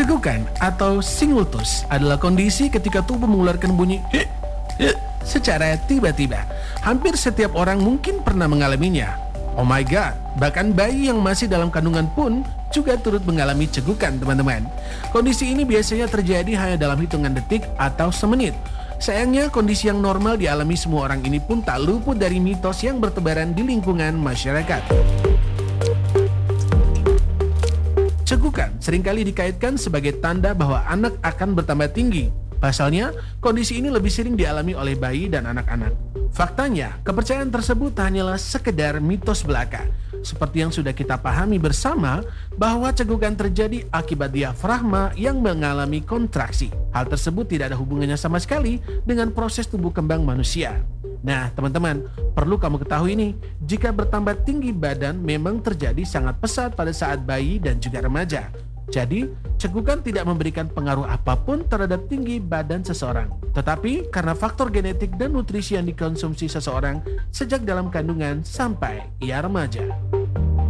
Cegukan atau singultus adalah kondisi ketika tubuh mengeluarkan bunyi secara tiba-tiba. Hampir setiap orang mungkin pernah mengalaminya. Oh my god, bahkan bayi yang masih dalam kandungan pun juga turut mengalami cegukan, teman-teman. Kondisi ini biasanya terjadi hanya dalam hitungan detik atau semenit. Sayangnya, kondisi yang normal dialami semua orang ini pun tak luput dari mitos yang bertebaran di lingkungan masyarakat. Cegukan seringkali dikaitkan sebagai tanda bahwa anak akan bertambah tinggi. Pasalnya, kondisi ini lebih sering dialami oleh bayi dan anak-anak. Faktanya, kepercayaan tersebut hanyalah sekedar mitos belaka. Seperti yang sudah kita pahami bersama, bahwa cegukan terjadi akibat diafragma yang mengalami kontraksi. Hal tersebut tidak ada hubungannya sama sekali dengan proses tumbuh kembang manusia. Nah, teman-teman, perlu kamu ketahui nih, jika bertambah tinggi badan memang terjadi sangat pesat pada saat bayi dan juga remaja. Jadi, cegukan tidak memberikan pengaruh apapun terhadap tinggi badan seseorang. Tetapi, karena faktor genetik dan nutrisi yang dikonsumsi seseorang sejak dalam kandungan sampai ia remaja.